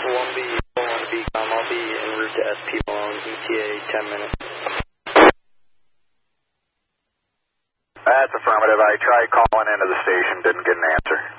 1B, I'll be en route to SP Malone, ETA 10 minutes. That's affirmative. I tried calling into the station, didn't get an answer.